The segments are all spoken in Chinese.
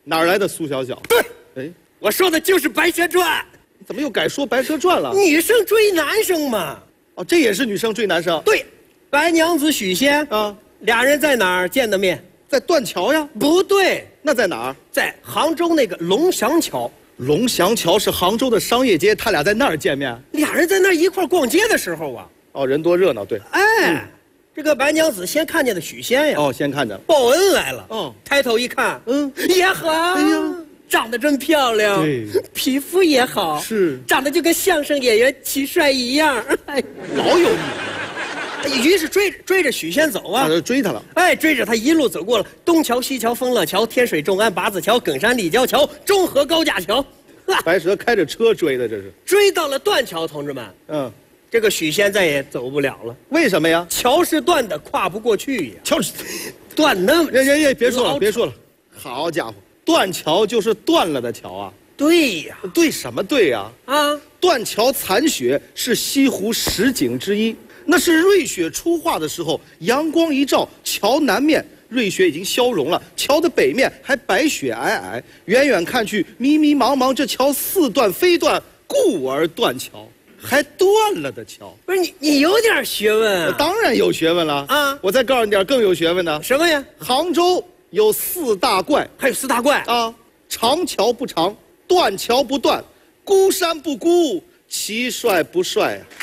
哪儿来的苏小小？ 对， 哎， 我说的就是《白蛇传》。 怎么又改说《白蛇传》了？ 女生追男生嘛。 哦，这也是女生追男生。 对，白娘子许仙啊， 俩人在哪儿见的面？ 在断桥呀？ 不对， 那在哪儿？ 在杭州那个龙翔桥。 龙翔桥是杭州的商业街，他俩在那儿见面。 俩人在那儿一块儿逛街的时候啊， 哦，人多热闹，对。 哎，这个白娘子先看见的许仙呀， 哦，先看见了。 报恩来了。 哦， 抬头一看，也好， 哎呀， 长得真漂亮， 对， 皮肤也好， 是， 长得就跟相声演员齐帅一样。哎， 老有你， 于是追着许仙走啊， 就追他了。 哎，追着他一路走过了东桥、西桥、丰乐桥、天水众安、八字桥、耿山立交桥、中河高架桥。 白蛇开着车追的，这是。 追到了断桥，同志们，这个许仙再也走不了了。 为什么呀？ 桥是断的，跨不过去呀。 桥断那么…… 别说了，别说了。好家伙，断桥就是断了的桥啊！ 对呀， 对什么对呀？ 啊， 断桥残雪是西湖十景之一，那是瑞雪初化的时候，阳光一照，桥南面瑞雪已经消融了，桥的北面还白雪皑皑，远远看去迷迷茫茫，这桥似断非断，故而断桥。还断了的桥， 不是你有点学问啊！ 当然有学问了啊！我再告诉你点更有学问的。 什么呀？ 杭州有4大怪， 还有4大怪啊！长桥不长，断桥不断，孤山不孤，奇帅不帅啊！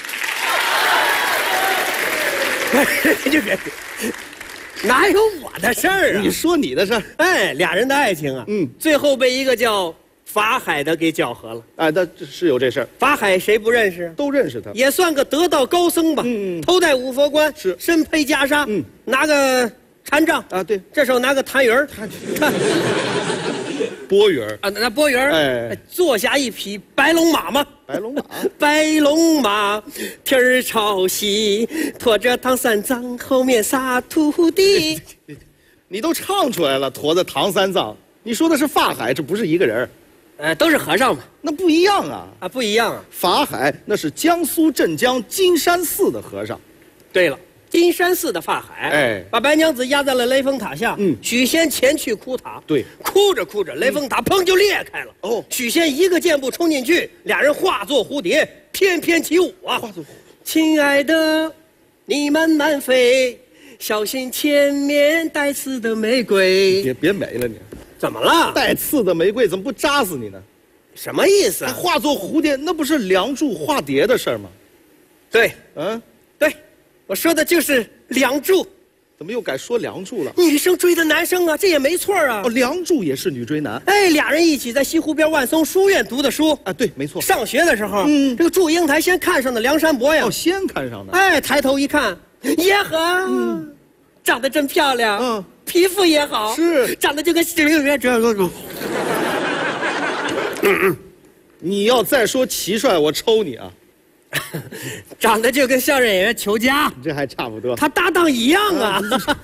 哪有我的事儿啊？ 你说你的事儿。 哎，俩人的爱情啊，最后被一个叫法海的给搅和了。 哎，那是有这事儿。 法海谁不认识？ 都认识他， 也算个得道高僧吧。头戴五佛冠， 是身披袈裟，拿个禅杖啊，对， 这手拿个痰盂儿， 钵盂儿啊，那钵盂儿， 哎， 坐下一匹白龙马嘛。 白龙马， 白龙马，天儿朝西，驮着唐三藏，后面仨徒弟。 你都唱出来了，驮着唐三藏，你说的是法海，这不是一个人。 都是和尚嘛。 那不一样啊！ 啊，不一样啊。 法海那是江苏镇江金山寺的和尚。 对了，金山寺的法海， 哎， 把白娘子压在了雷峰塔下。许仙前去哭塔。 对， 哭着哭着，雷峰塔砰就裂开了。哦，许仙一个箭步冲进去，俩人化作蝴蝶，翩翩起舞啊！ 化作蝴蝶。 亲爱的，你慢慢飞，小心前面带刺的玫瑰。 别美了你。 怎么了？ 带刺的玫瑰怎么不扎死你呢？ 什么意思啊？ 化作蝴蝶，那不是梁祝化蝶的事儿吗？ 对，对，我说的就是梁祝。 怎么又改说梁祝了？ 女生追的男生啊，这也没错啊。 哦，梁祝也是女追男。 哎，俩人一起在西湖边万松书院读的书啊，对，没错。 上学的时候，这个祝英台先看上的梁山伯呀。 哦，先看上的。 哎，抬头一看，耶呵，长得真漂亮。皮肤也好， 是长得就跟这个。 你要再说奇帅，我抽你啊！ 长得就跟相声演员裘佳， 这还差不多。 他搭档一样啊，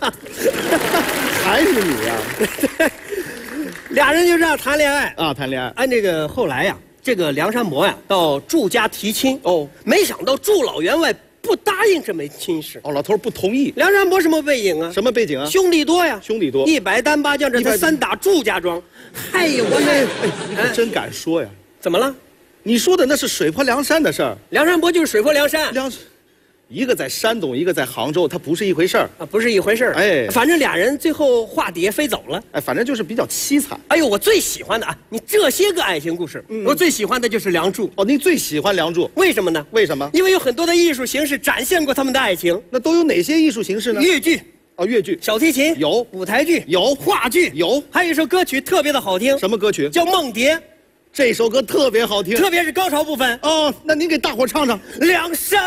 还是你呀？ 俩人就这样谈恋爱啊，谈恋爱。 按这个后来呀，这个梁山伯呀到祝家提亲哦，没想到祝老员外不答应这枚亲事。 哦，老头不同意。 梁山伯什么背景啊？ 什么背景啊？ 兄弟多呀， 兄弟多 ，100单8将，这才3打祝家庄。嗨呦， 你可真敢说呀！ 怎么了？ 你说的那是水泊梁山的事儿。 梁山伯就是水泊梁山。 一个在山东，一个在杭州，它不是一回事儿啊，不是一回事儿。哎，反正俩人最后化蝶飞走了。 哎，反正就是比较凄惨。 哎呦，我最喜欢的啊，你这些个爱情故事，我最喜欢的就是梁祝。 哦，您最喜欢梁祝？ 为什么呢？ 为什么？ 因为有很多的艺术形式展现过他们的爱情。 那都有哪些艺术形式呢？ 越剧。 哦，越剧、 小提琴有， 舞台剧有， 话剧有， 还有一首歌曲特别的好听。 什么歌曲？ 叫《梦蝶》。 这首歌特别好听， 特别是高潮部分。 哦，那您给大伙唱唱。 梁山